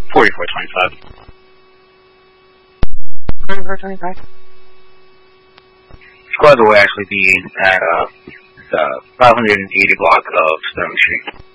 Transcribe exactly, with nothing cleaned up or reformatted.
forty-four twenty-five. forty-four twenty-five. Squad will actually be at uh, the five hundred eighty block of Sterling Street.